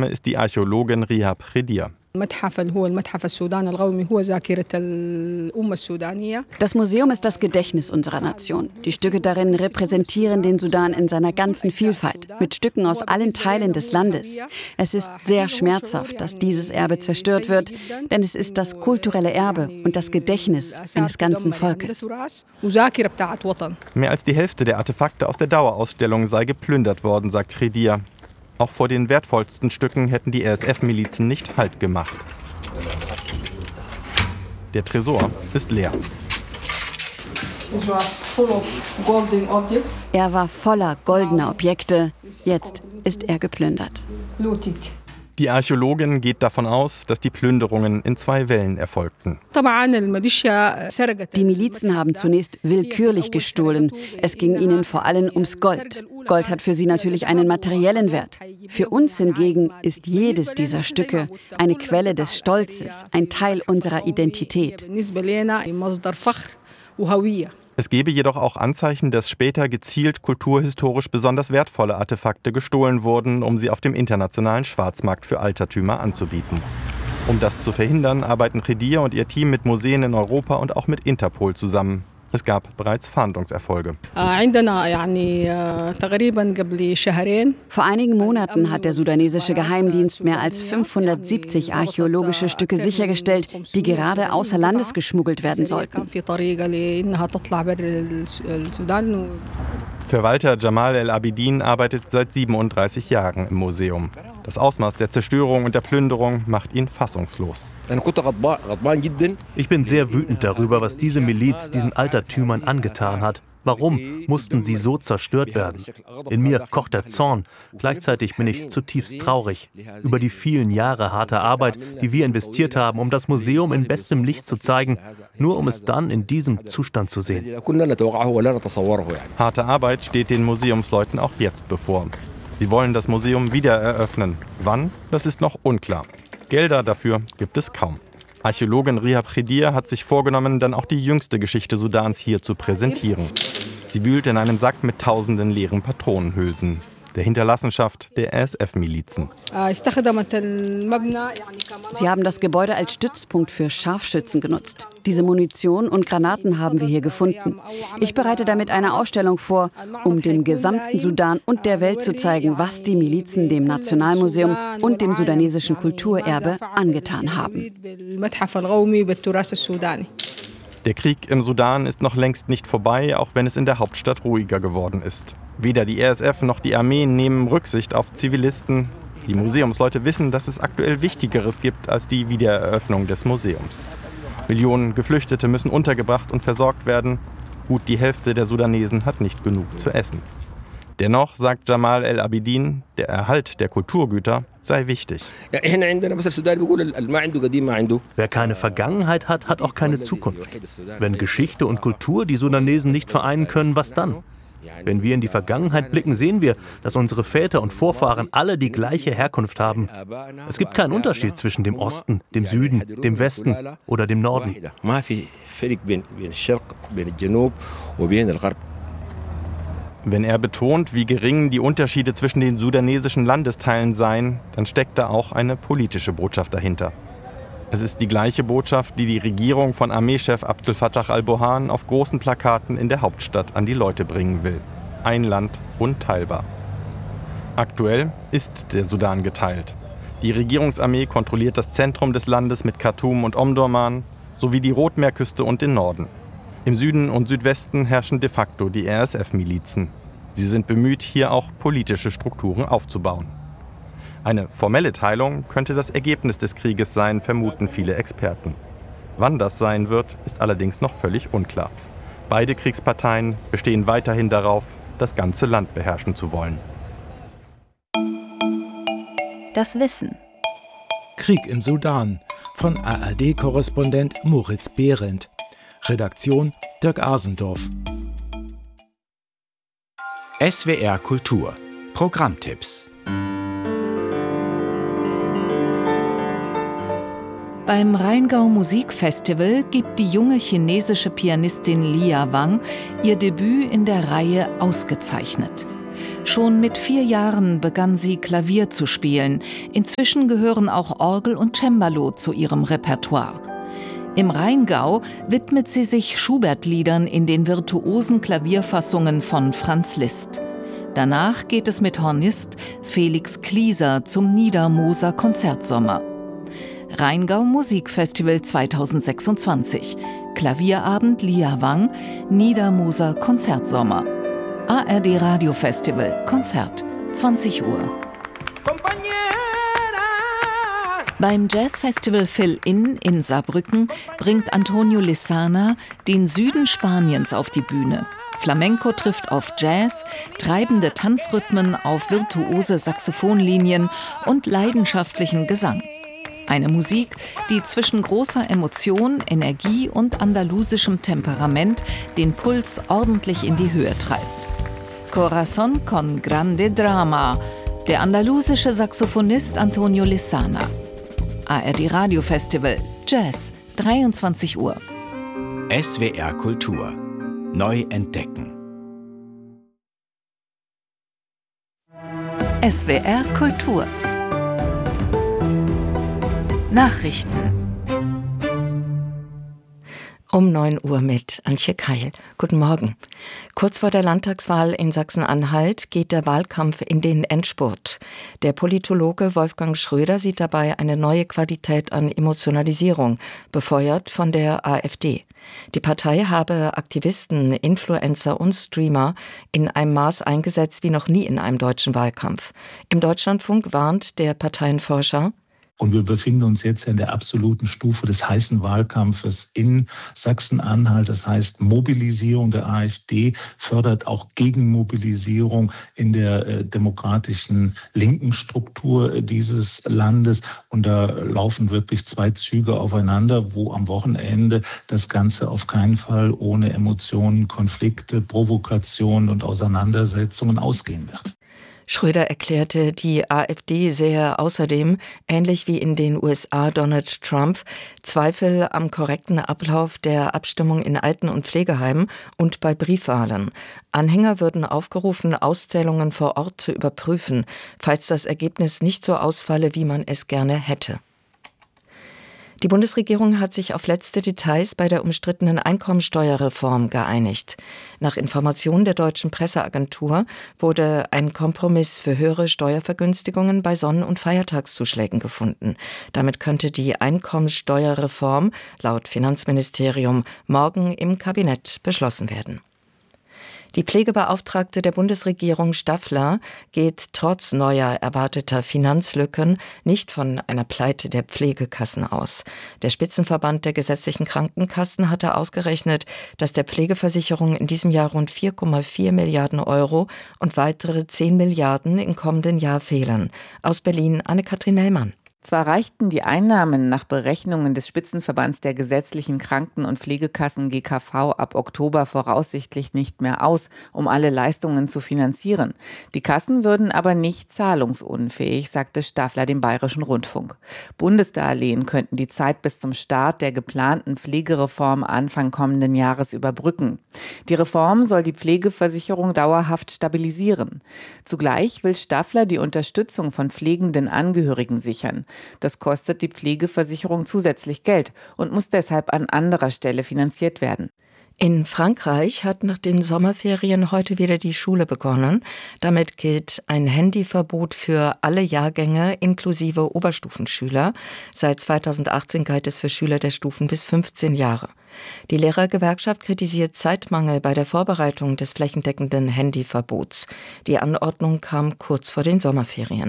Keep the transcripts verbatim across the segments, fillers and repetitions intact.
Name ist die Archäologin Rihab Khedr. Das Museum ist das Gedächtnis unserer Nation. Die Stücke darin repräsentieren den Sudan in seiner ganzen Vielfalt, mit Stücken aus allen Teilen des Landes. Es ist sehr schmerzhaft, dass dieses Erbe zerstört wird, denn es ist das kulturelle Erbe und das Gedächtnis eines ganzen Volkes. Mehr als die Hälfte der Artefakte aus der Dauerausstellung sei geplündert worden, sagt Khedr. Auch vor den wertvollsten Stücken hätten die R S F-Milizen nicht Halt gemacht. Der Tresor ist leer. Er war voller goldener Objekte. Jetzt ist er geplündert. Die Archäologin geht davon aus, dass die Plünderungen in zwei Wellen erfolgten. Die Milizen haben zunächst willkürlich gestohlen. Es ging ihnen vor allem ums Gold. Gold hat für sie natürlich einen materiellen Wert. Für uns hingegen ist jedes dieser Stücke eine Quelle des Stolzes, ein Teil unserer Identität. Es gebe jedoch auch Anzeichen, dass später gezielt kulturhistorisch besonders wertvolle Artefakte gestohlen wurden, um sie auf dem internationalen Schwarzmarkt für Altertümer anzubieten. Um das zu verhindern, arbeiten Khedr und ihr Team mit Museen in Europa und auch mit Interpol zusammen. Es gab bereits Fahndungserfolge. Vor einigen Monaten hat der sudanesische Geheimdienst mehr als fünfhundertsiebzig archäologische Stücke sichergestellt, die gerade außer Landes geschmuggelt werden sollten. Verwalter Jamal El-Abidin arbeitet seit siebenunddreißig Jahren im Museum. Das Ausmaß der Zerstörung und der Plünderung macht ihn fassungslos. Ich bin sehr wütend darüber, was diese Miliz diesen Altertümern angetan hat. Warum mussten sie so zerstört werden? In mir kocht der Zorn. Gleichzeitig bin ich zutiefst traurig über die vielen Jahre harter Arbeit, die wir investiert haben, um das Museum in bestem Licht zu zeigen, nur um es dann in diesem Zustand zu sehen. Harte Arbeit steht den Museumsleuten auch jetzt bevor. Sie wollen das Museum wieder eröffnen. Wann? Das ist noch unklar. Gelder dafür gibt es kaum. Archäologin Rihab Khedr hat sich vorgenommen, dann auch die jüngste Geschichte Sudans hier zu präsentieren. Sie wühlt in einem Sack mit tausenden leeren Patronenhülsen, der Hinterlassenschaft der R S F-Milizen. Sie haben das Gebäude als Stützpunkt für Scharfschützen genutzt. Diese Munition und Granaten haben wir hier gefunden. Ich bereite damit eine Ausstellung vor, um dem gesamten Sudan und der Welt zu zeigen, was die Milizen dem Nationalmuseum und dem sudanesischen Kulturerbe angetan haben. Der Krieg im Sudan ist noch längst nicht vorbei, auch wenn es in der Hauptstadt ruhiger geworden ist. Weder die R S F noch die Armee nehmen Rücksicht auf Zivilisten. Die Museumsleute wissen, dass es aktuell Wichtigeres gibt als die Wiedereröffnung des Museums. Millionen Geflüchtete müssen untergebracht und versorgt werden. Gut die Hälfte der Sudanesen hat nicht genug zu essen. Dennoch, sagt Jamal El-Abidin, der Erhalt der Kulturgüter sei wichtig. Wer keine Vergangenheit hat, hat auch keine Zukunft. Wenn Geschichte und Kultur die Sudanesen nicht vereinen können, was dann? Wenn wir in die Vergangenheit blicken, sehen wir, dass unsere Väter und Vorfahren alle die gleiche Herkunft haben. Es gibt keinen Unterschied zwischen dem Osten, dem Süden, dem Westen oder dem Norden. Wenn er betont, wie gering die Unterschiede zwischen den sudanesischen Landesteilen seien, dann steckt da auch eine politische Botschaft dahinter. Es ist die gleiche Botschaft, die die Regierung von Armeechef Abdel Fattah al-Burhan auf großen Plakaten in der Hauptstadt an die Leute bringen will. Ein Land, unteilbar. Aktuell ist der Sudan geteilt. Die Regierungsarmee kontrolliert das Zentrum des Landes mit Khartoum und Omdurman sowie die Rotmeerküste und den Norden. Im Süden und Südwesten herrschen de facto die R S F-Milizen. Sie sind bemüht, hier auch politische Strukturen aufzubauen. Eine formelle Teilung könnte das Ergebnis des Krieges sein, vermuten viele Experten. Wann das sein wird, ist allerdings noch völlig unklar. Beide Kriegsparteien bestehen weiterhin darauf, das ganze Land beherrschen zu wollen. Das Wissen. Krieg im Sudan von A R D-Korrespondent Moritz Behrendt. Redaktion Dirk Asendorf. S W R Kultur. Programmtipps. Beim Rheingau Musikfestival gibt die junge chinesische Pianistin Lia Wang ihr Debüt in der Reihe ausgezeichnet. Schon mit vier Jahren begann sie Klavier zu spielen. Inzwischen gehören auch Orgel und Cembalo zu ihrem Repertoire. Im Rheingau widmet sie sich Schubert-Liedern in den virtuosen Klavierfassungen von Franz Liszt. Danach geht es mit Hornist Felix Klieser zum Niedermoser Konzertsommer. Rheingau Musikfestival zweitausendsechsundzwanzig. Klavierabend Lia Wang, Niedermoser Konzertsommer. A R D Radio Festival, Konzert, zwanzig Uhr. Beim Jazzfestival Fill-In in Saarbrücken bringt Antonio Lissana den Süden Spaniens auf die Bühne. Flamenco trifft auf Jazz, treibende Tanzrhythmen auf virtuose Saxophonlinien und leidenschaftlichen Gesang. Eine Musik, die zwischen großer Emotion, Energie und andalusischem Temperament den Puls ordentlich in die Höhe treibt. Corazón con grande drama, der andalusische Saxophonist Antonio Lissana. A R D Radio Festival, Jazz, dreiundzwanzig Uhr. S W R Kultur. Neu entdecken. S W R Kultur. Nachrichten. Um neun Uhr mit Antje Keil. Guten Morgen. Kurz vor der Landtagswahl in Sachsen-Anhalt geht der Wahlkampf in den Endspurt. Der Politologe Wolfgang Schröder sieht dabei eine neue Qualität an Emotionalisierung, befeuert von der AfD. Die Partei habe Aktivisten, Influencer und Streamer in einem Maß eingesetzt wie noch nie in einem deutschen Wahlkampf. Im Deutschlandfunk warnt der Parteienforscher: Und wir befinden uns jetzt in der absoluten Stufe des heißen Wahlkampfes in Sachsen-Anhalt. Das heißt, Mobilisierung der AfD fördert auch Gegenmobilisierung in der äh, demokratischen linken Struktur dieses Landes. Und da laufen wirklich zwei Züge aufeinander, wo am Wochenende das Ganze auf keinen Fall ohne Emotionen, Konflikte, Provokationen und Auseinandersetzungen ausgehen wird. Schröder erklärte, die AfD sähe außerdem, ähnlich wie in den U S A Donald Trump, Zweifel am korrekten Ablauf der Abstimmung in Alten- und Pflegeheimen und bei Briefwahlen. Anhänger würden aufgerufen, Auszählungen vor Ort zu überprüfen, falls das Ergebnis nicht so ausfalle, wie man es gerne hätte. Die Bundesregierung hat sich auf letzte Details bei der umstrittenen Einkommensteuerreform geeinigt. Nach Informationen der Deutschen Presseagentur wurde ein Kompromiss für höhere Steuervergünstigungen bei Sonnen- und Feiertagszuschlägen gefunden. Damit könnte die Einkommensteuerreform laut Finanzministerium morgen im Kabinett beschlossen werden. Die Pflegebeauftragte der Bundesregierung Staffler geht trotz neuer erwarteter Finanzlücken nicht von einer Pleite der Pflegekassen aus. Der Spitzenverband der gesetzlichen Krankenkassen hatte ausgerechnet, dass der Pflegeversicherung in diesem Jahr rund vier Komma vier Milliarden Euro und weitere zehn Milliarden im kommenden Jahr fehlen. Aus Berlin Anne-Kathrin Mellmann. Zwar reichten die Einnahmen nach Berechnungen des Spitzenverbands der gesetzlichen Kranken- und Pflegekassen G K V ab Oktober voraussichtlich nicht mehr aus, um alle Leistungen zu finanzieren. Die Kassen würden aber nicht zahlungsunfähig, sagte Staffler dem Bayerischen Rundfunk. Bundesdarlehen könnten die Zeit bis zum Start der geplanten Pflegereform Anfang kommenden Jahres überbrücken. Die Reform soll die Pflegeversicherung dauerhaft stabilisieren. Zugleich will Staffler die Unterstützung von pflegenden Angehörigen sichern. Das kostet die Pflegeversicherung zusätzlich Geld und muss deshalb an anderer Stelle finanziert werden. In Frankreich hat nach den Sommerferien heute wieder die Schule begonnen. Damit gilt ein Handyverbot für alle Jahrgänge inklusive Oberstufenschüler. Seit zweitausendachtzehn galt es für Schüler der Stufen bis fünfzehn Jahre. Die Lehrergewerkschaft kritisiert Zeitmangel bei der Vorbereitung des flächendeckenden Handyverbots. Die Anordnung kam kurz vor den Sommerferien.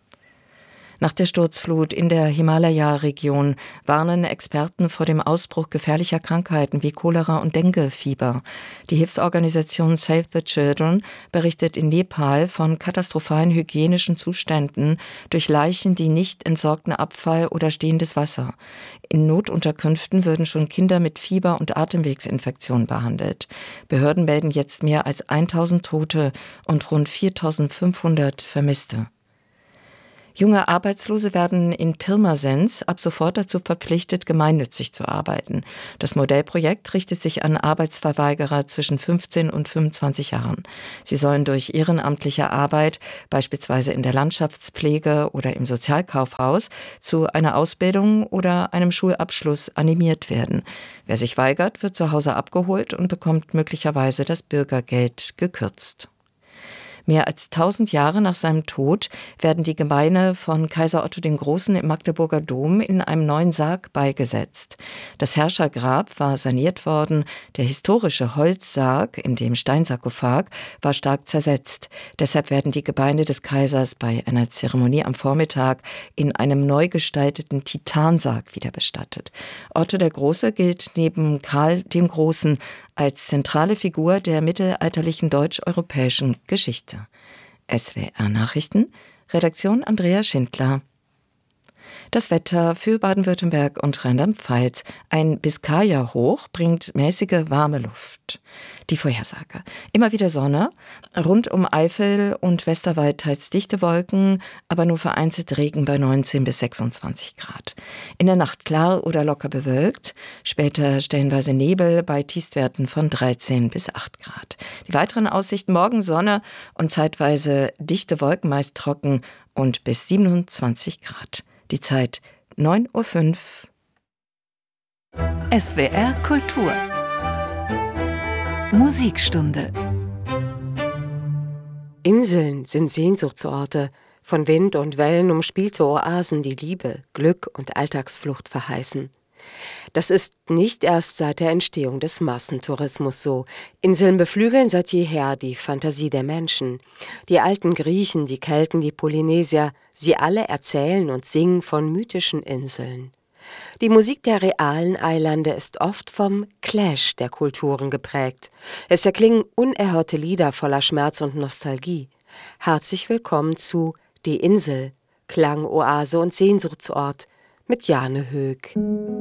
Nach der Sturzflut in der Himalaya-Region warnen Experten vor dem Ausbruch gefährlicher Krankheiten wie Cholera und Dengue-Fieber. Die Hilfsorganisation Save the Children berichtet in Nepal von katastrophalen hygienischen Zuständen durch Leichen, die nicht entsorgten Abfall oder stehendes Wasser. In Notunterkünften würden schon Kinder mit Fieber und Atemwegsinfektionen behandelt. Behörden melden jetzt mehr als tausend Tote und rund viertausendfünfhundert Vermisste. Junge Arbeitslose werden in Pirmasens ab sofort dazu verpflichtet, gemeinnützig zu arbeiten. Das Modellprojekt richtet sich an Arbeitsverweigerer zwischen fünfzehn und fünfundzwanzig Jahren. Sie sollen durch ehrenamtliche Arbeit, beispielsweise in der Landschaftspflege oder im Sozialkaufhaus, zu einer Ausbildung oder einem Schulabschluss animiert werden. Wer sich weigert, wird zu Hause abgeholt und bekommt möglicherweise das Bürgergeld gekürzt. Mehr als tausend Jahre nach seinem Tod werden die Gebeine von Kaiser Otto dem Großen im Magdeburger Dom in einem neuen Sarg beigesetzt. Das Herrschergrab war saniert worden, der historische Holzsarg in dem Steinsarkophag war stark zersetzt. Deshalb werden die Gebeine des Kaisers bei einer Zeremonie am Vormittag in einem neu gestalteten Titansarg wieder bestattet. Otto der Große gilt neben Karl dem Großen als zentrale Figur der mittelalterlichen deutsch-europäischen Geschichte. S W R-Nachrichten, Redaktion Andrea Schindler. Das Wetter für Baden-Württemberg und Rheinland-Pfalz. Ein Biskaya-Hoch bringt mäßige warme Luft. Die Vorhersage. Immer wieder Sonne, rund um Eifel und Westerwald teils dichte Wolken, aber nur vereinzelt Regen bei neunzehn bis sechsundzwanzig Grad. In der Nacht klar oder locker bewölkt, später stellenweise Nebel bei Tiefstwerten von dreizehn bis acht Grad. Die weiteren Aussichten: morgen Sonne und zeitweise dichte Wolken, meist trocken und bis siebenundzwanzig Grad. Die Zeit neun Uhr fünf. S W R Kultur Musikstunde. Inseln sind Sehnsuchtsorte, von Wind und Wellen umspielte Oasen, die Liebe, Glück und Alltagsflucht verheißen. Das ist nicht erst seit der Entstehung des Massentourismus so. Inseln beflügeln seit jeher die Fantasie der Menschen. Die alten Griechen, die Kelten, die Polynesier, sie alle erzählen und singen von mythischen Inseln. Die Musik der realen Eilande ist oft vom Clash der Kulturen geprägt. Es erklingen unerhörte Lieder voller Schmerz und Nostalgie. Herzlich willkommen zu Die Insel, Klangoase und Sehnsuchtsort mit Jane Höck.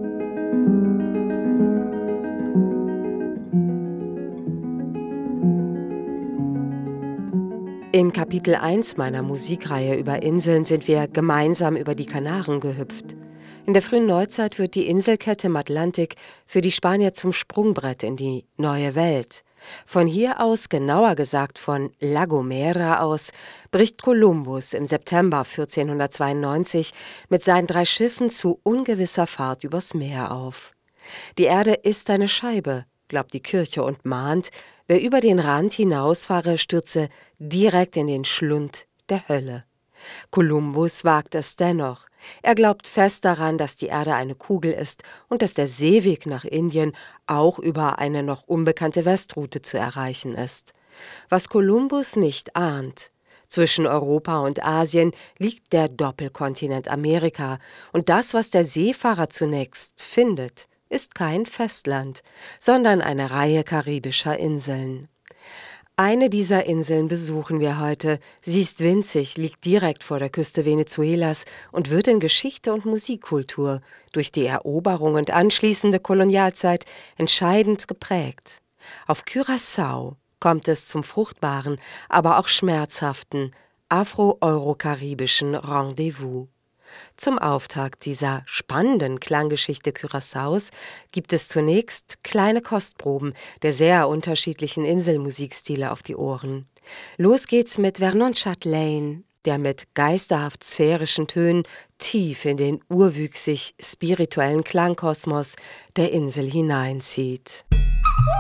In Kapitel eins meiner Musikreihe über Inseln sind wir gemeinsam über die Kanaren gehüpft. In der frühen Neuzeit wird die Inselkette im Atlantik für die Spanier zum Sprungbrett in die neue Welt. Von hier aus, genauer gesagt von La Gomera aus, bricht Kolumbus im September vierzehnhundertzweiundneunzig mit seinen drei Schiffen zu ungewisser Fahrt übers Meer auf. Die Erde ist eine Scheibe, glaubt die Kirche und mahnt, wer über den Rand hinausfahre, stürze direkt in den Schlund der Hölle. Kolumbus wagt es dennoch. Er glaubt fest daran, dass die Erde eine Kugel ist und dass der Seeweg nach Indien auch über eine noch unbekannte Westroute zu erreichen ist. Was Kolumbus nicht ahnt: Zwischen Europa und Asien liegt der Doppelkontinent Amerika, und das, was der Seefahrer zunächst findet, ist kein Festland, sondern eine Reihe karibischer Inseln. Eine dieser Inseln besuchen wir heute. Sie ist winzig, liegt direkt vor der Küste Venezuelas und wird in Geschichte und Musikkultur durch die Eroberung und anschließende Kolonialzeit entscheidend geprägt. Auf Curaçao kommt es zum fruchtbaren, aber auch schmerzhaften afro-euro-karibischen Rendezvous. Zum Auftakt dieser spannenden Klanggeschichte Curaçaos gibt es zunächst kleine Kostproben der sehr unterschiedlichen Inselmusikstile auf die Ohren. Los geht's mit Vernon Chatelain, der mit geisterhaft sphärischen Tönen tief in den urwüchsig spirituellen Klangkosmos der Insel hineinzieht.